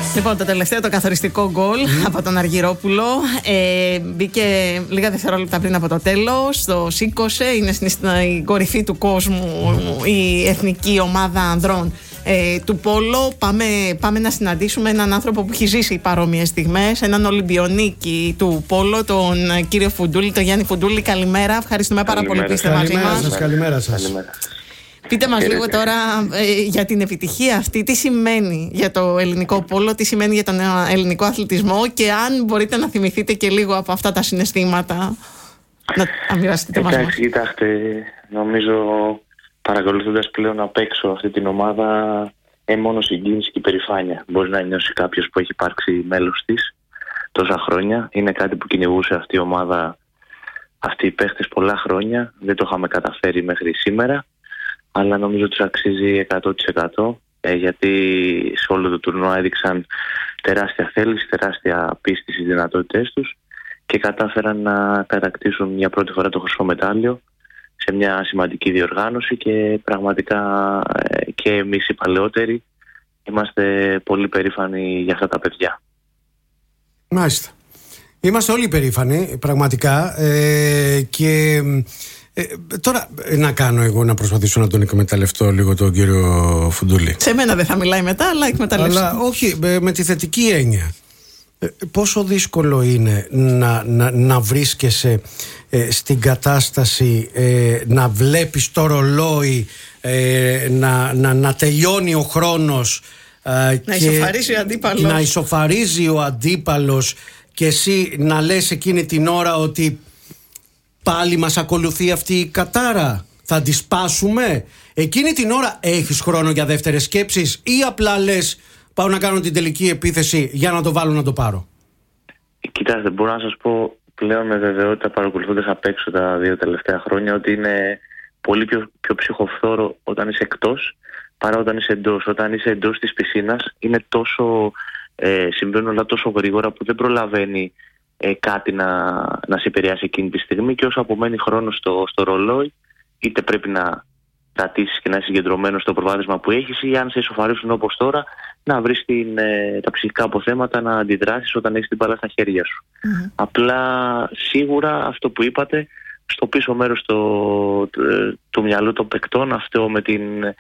Λοιπόν, το τελευταίο, το καθοριστικό γκολ από τον Αργυρόπουλο μπήκε λίγα δευτερόλεπτα πριν από το τέλος. Το σήκωσε, είναι στην κορυφή του κόσμου η εθνική ομάδα ανδρών του πόλο. Πάμε να συναντήσουμε έναν άνθρωπο που έχει ζήσει παρόμοιες στιγμές, έναν Ολυμπιονίκη του πόλο, τον κύριο Φουντούλη, τον Γιάννη Φουντούλη. Καλημέρα, ευχαριστούμε πάρα πολύ που είστε μαζί μας. Καλημέρα σας. Πείτε μας λίγο τώρα για την επιτυχία αυτή, τι σημαίνει για το ελληνικό πόλο, τι σημαίνει για τον ελληνικό αθλητισμό και αν μπορείτε να θυμηθείτε και λίγο από αυτά τα συναισθήματα, να μοιραστείτε μαζί μας. Κοιτάξτε, νομίζω παρακολουθώντας πλέον απ' έξω αυτή την ομάδα, μόνο συγκίνηση και υπερηφάνεια μπορεί να νιώσει κάποιος που έχει υπάρξει μέλος της τόσα χρόνια. Είναι κάτι που κυνηγούσε αυτή η ομάδα, αυτοί οι παίχτες πολλά χρόνια. Δεν το είχαμε καταφέρει μέχρι σήμερα. Αλλά νομίζω ότι τους αξίζει 100% γιατί σε όλο το τουρνουά έδειξαν τεράστια θέληση, τεράστια πίστη στις δυνατότητές τους και κατάφεραν να κατακτήσουν για πρώτη φορά το χρυσό μετάλλιο σε μια σημαντική διοργάνωση και πραγματικά και εμείς οι παλαιότεροι είμαστε πολύ περήφανοι για αυτά τα παιδιά. Μάλιστα. Είμαστε όλοι περήφανοι πραγματικά και... τώρα να κάνω εγώ να προσπαθήσω να τον εκμεταλλευτώ λίγο τον κύριο Φουντούλη. Σε μένα δεν θα μιλάει μετά, αλλά εκμεταλλεύσω. Αλλά όχι, με τη θετική έννοια. Πόσο δύσκολο είναι να βρίσκεσαι στην κατάσταση να βλέπεις το ρολόι, να τελειώνει ο χρόνος, να ισοφαρίζει ο αντίπαλος. Να ισοφαρίζει ο αντίπαλος και εσύ να λες εκείνη την ώρα ότι πάλι μας ακολουθεί αυτή η κατάρα, θα τη σπάσουμε. Εκείνη την ώρα έχεις χρόνο για δεύτερες σκέψεις ή απλά λες πάω να κάνω την τελική επίθεση για να το βάλω να το πάρω? Κοιτάξτε, μπορώ να σας πω πλέον με βεβαιότητα, παρακολουθώντας απ' έξω τα 2 τελευταία χρόνια, ότι είναι πολύ πιο ψυχοφθόρο όταν είσαι εκτός παρά όταν είσαι εντός. Όταν είσαι εντός της πισίνας είναι τόσο, συμβαίνουν όλα τόσο γρήγορα που δεν προλαβαίνει κάτι να σε επηρεάσει εκείνη τη στιγμή και όσο απομένει χρόνο στο ρολόι, είτε πρέπει να κρατήσεις και να είσαι συγκεντρωμένος στο προβάδισμα που έχεις ή αν σε ισοφαρίσουν όπως τώρα, να βρεις τα ψυχικά αποθέματα να αντιδράσεις όταν έχεις την μπάλα στα χέρια σου. Απλά σίγουρα αυτό που είπατε, στο πίσω μέρος του μυαλού των παικτών, αυτό με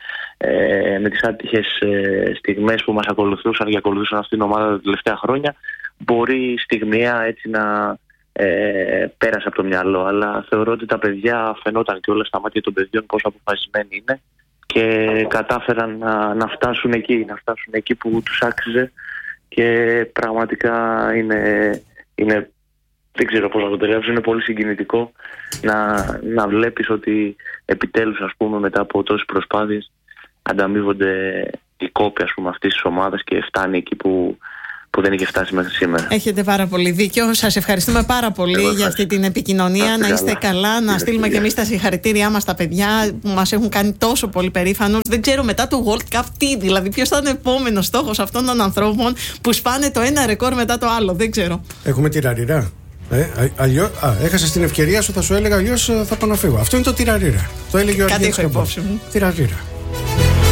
τις άτυχες στιγμές που μας ακολουθούσαν και ακολουθούσαν αυτήν την ομάδα τα τελευταία χρόνια, μπορεί στιγμιαία έτσι να πέρασε από το μυαλό, αλλά θεωρώ ότι τα παιδιά φαινόταν και όλα στα μάτια των παιδιών πόσο αποφασισμένοι είναι και κατάφεραν να φτάσουν εκεί που τους άξιζε και πραγματικά είναι δεν ξέρω πώς να το τελειώσω, είναι πολύ συγκινητικό να βλέπεις ότι επιτέλους, ας πούμε, μετά από τόσες προσπάθειες ανταμείβονται οι κόποι, ας πούμε, αυτής της ομάδας και φτάνει εκεί που δεν είχε φτάσει μέχρι σήμερα. Έχετε πάρα πολύ δίκιο. Σας ευχαριστούμε πάρα πολύ για αυτή την επικοινωνία. Να είστε καλά. Να στείλουμε και εμείς τα συγχαρητήριά μας στα παιδιά που μας έχουν κάνει τόσο πολύ περήφανους. Δεν ξέρω μετά το World Cup τι, δηλαδή ποιος θα είναι ο επόμενος στόχος αυτών των ανθρώπων που σπάνε το ένα ρεκόρ μετά το άλλο. Δεν ξέρω. Έχουμε τυραριρά. Έχασες την ευκαιρία σου, θα σου έλεγα, αλλιώς θα πάω να φύγω. Αυτό είναι το τυραριρά. Το έλεγε ο Αργύρης. Κάτι έχω υπόψη μου. Τυραριρά.